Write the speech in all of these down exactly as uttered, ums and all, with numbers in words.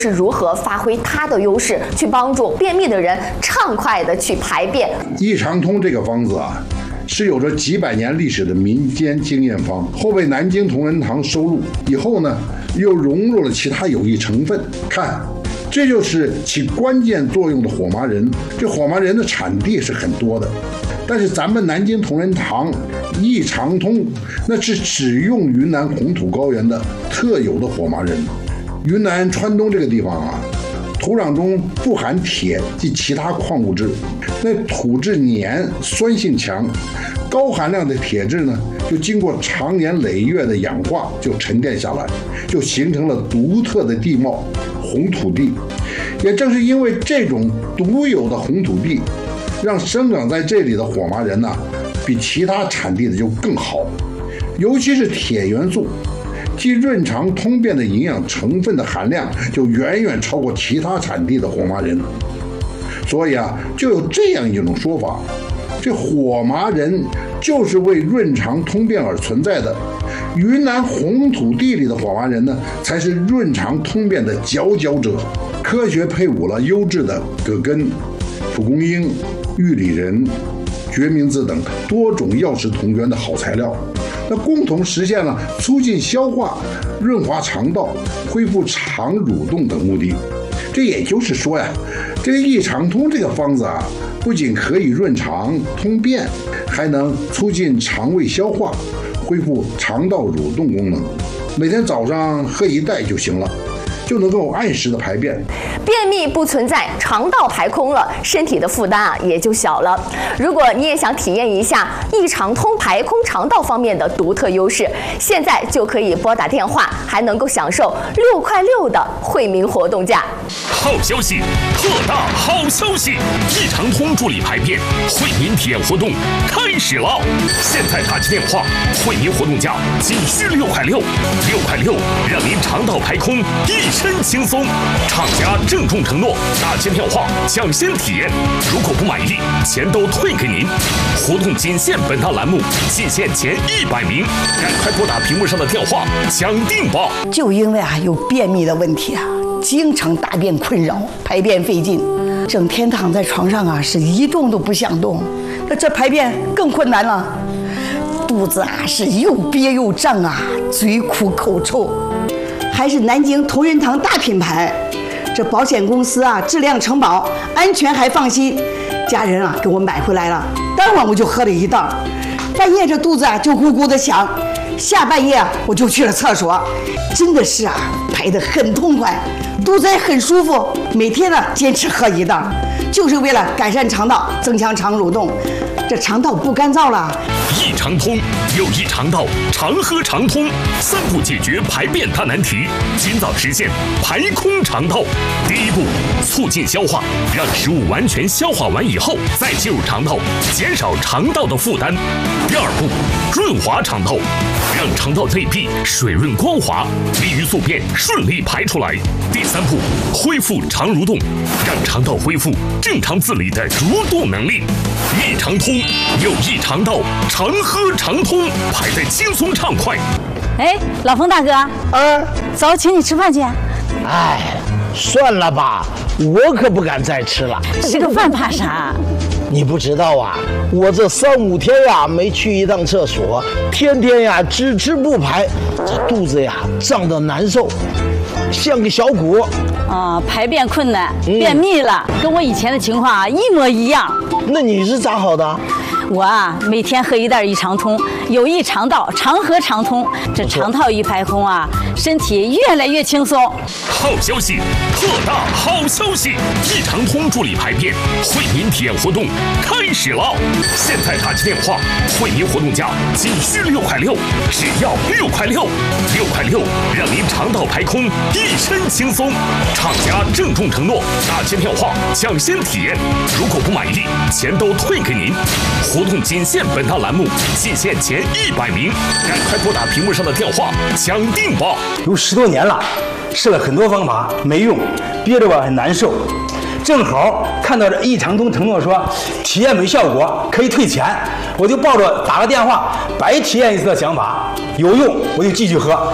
是如何发挥它的优势，去帮助便秘的人畅快的去排便。 益肠通这个方子啊，是有着几百年历史的民间经验方，后被南京同仁堂收录以后呢，又融入了其他有益成分。看，这就是起关键作用的火麻仁。这火麻仁的产地是很多的，但是咱们南京同仁堂益肠通那是只用云南红土高原的特有的火麻仁。云南川东这个地方啊，土壤中不含铁及其他矿物质，那土质黏，酸性强，高含量的铁质呢，就经过长年累月的氧化，就沉淀下来，就形成了独特的地貌——红土地。也正是因为这种独有的红土地，让生长在这里的火麻仁呢、啊，比其他产地的就更好，尤其是铁元素。即润肠通便的营养成分的含量就远远超过其他产地的火麻仁，所以啊，就有这样一种说法：这火麻仁就是为润肠通便而存在的。云南红土地里的火麻仁呢，才是润肠通便的佼佼者。科学配伍了优质的葛根、蒲公英、玉里仁、决明子等多种药食同源的好材料。那共同实现了促进消化、润滑肠道、恢复肠蠕动等目的。这也就是说呀，这个益肠通这个方子啊，不仅可以润肠通便，还能促进肠胃消化，恢复肠道蠕动功能。每天早上喝一袋就行了，就能够按时的排便。 便秘不存在，肠道排空了，身体的负担啊也就小了。如果你也想体验一下益肠通排空肠道方面的独特优势，现在就可以拨打电话，还能够享受六块六的惠民活动价。 好消息，特大好消息！益肠通助力排便惠民体验活动开始了！现在打起电话，惠民活动价仅需六块六，六块六让您肠道排空，一身轻松。厂家郑重承诺，打进电话抢先体验，如果不满意，钱都退给您。活动仅限本档栏目，仅限前一百名，赶快拨打屏幕上的电话抢定吧！ 就因为啊有便秘的问题啊，经常大便困扰，排便费劲，整天躺在床上啊是一动都不想动，那这排便更困难了。肚子啊是又憋又胀啊，嘴苦口臭，还是南京同仁堂大品牌。这保险公司啊，质量承保，安全还放心。家人啊给我买回来了，当晚我就喝了一袋，半夜这肚子啊就咕咕的响，下半夜啊我就去了厕所，真的是啊排得很痛快，肚子也很舒服。每天呢坚持喝一袋，就是为了改善肠道，增强肠蠕动，这肠道不干燥了。 益肠通，有益肠道，常喝常通，三步解决排便大难题，尽早实现排空肠道。第一步，促进消化，让食物完全消化完以后再进入肠道，减少肠道的负担。第二步，润滑肠道，让肠道内壁水润光滑，利于宿便顺利排出来。第三步，恢复肠蠕动，让肠道恢复正常自理的蠕动能力。益肠通，有益肠道，常喝常通，排得轻松畅快。 哎，老冯大哥， 啊， 走，请你吃饭去。 哎，算了吧，我可不敢再吃了。 吃个饭怕啥？ 你不知道啊，我这三五天呀没去一趟厕所，天天呀只吃不排，这肚子呀胀得难受，像个小鼓。 啊，排便困难，便秘了，嗯、跟我以前的情况啊一模一样。 那你是咋好的？ 我啊，每天喝一袋益肠通，有益肠道，常喝常通。这肠道一排空啊，身体越来越轻松。 好消息，特大好消息！益肠通助力排便惠民体验活动开始了！现在打起电话，惠民活动价仅需六块六，只要六块六，六块六让您肠道排空，一身轻松。厂家郑重承诺，打进电话抢先体验，如果不满意，钱都退给您。活动仅限本档栏目，仅限前一百名，赶快拨打屏幕上的电话抢定吧！ 有十多年了，试了很多方法没用，憋着我很难受。正好看到这益肠通承诺说体验没效果可以退钱，我就抱着打个电话白体验一次的想法，有用我就继续喝，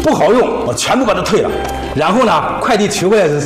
不好用，我全部把它退了。然后呢，快递取回来的